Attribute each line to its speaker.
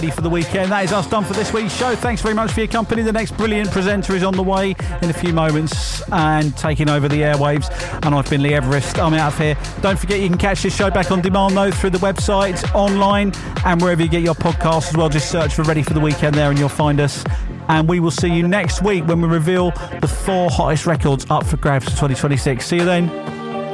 Speaker 1: for the weekend. That is us done for this week's show. Thanks very much for your company. The next brilliant presenter is on the way in a few moments and taking over the airwaves. And I've been Lee Everest. I'm out of here. Don't forget you can catch this show back on demand though through the website, online, and wherever you get your podcasts as well. Just search for Ready for the Weekend there and you'll find us. And we will see you next week when we reveal the 4 hottest records up for grabs for 2026. See you then.